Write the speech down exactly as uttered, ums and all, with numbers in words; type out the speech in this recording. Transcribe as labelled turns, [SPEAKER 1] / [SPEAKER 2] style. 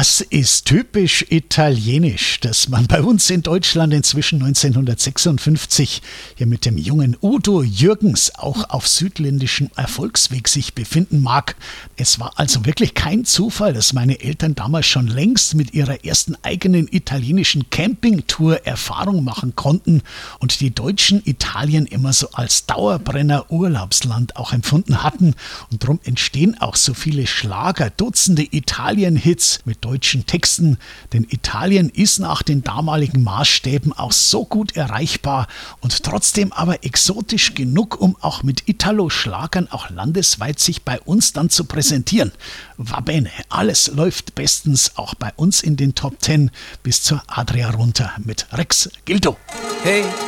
[SPEAKER 1] Das ist typisch italienisch, dass man bei uns in Deutschland inzwischen neunzehnhundertsechsundfünfzig hier mit dem jungen Udo Jürgens auch auf südländischem Erfolgsweg sich befinden mag. Es war also wirklich kein Zufall, dass meine Eltern damals schon längst mit ihrer ersten eigenen italienischen Campingtour Erfahrung machen konnten und die Deutschen Italien immer so als Dauerbrenner-Urlaubsland auch empfunden hatten. Und darum entstehen auch so viele Schlager, Dutzende Italien-Hits mit deutschen Texten, denn Italien ist nach den damaligen Maßstäben auch so gut erreichbar und trotzdem aber exotisch genug, um auch mit Italo-Schlagern auch landesweit sich bei uns dann zu präsentieren. Va bene, alles läuft bestens, auch bei uns in den Top Ten bis zur Adria runter mit Rex Gildo.
[SPEAKER 2] Hey.